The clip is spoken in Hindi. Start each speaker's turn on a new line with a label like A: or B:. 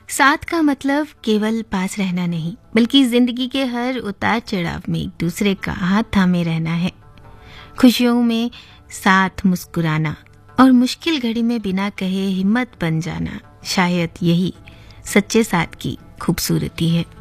A: साथ का मतलब केवल पास रहना नहीं, बल्कि जिंदगी के हर उतार चढ़ाव में एक दूसरे का हाथ थामे रहना है। खुशियों में साथ मुस्कुराना और मुश्किल घड़ी में बिना कहे हिम्मत बन जाना, शायद यही सच्चे साथ की खूबसूरती है।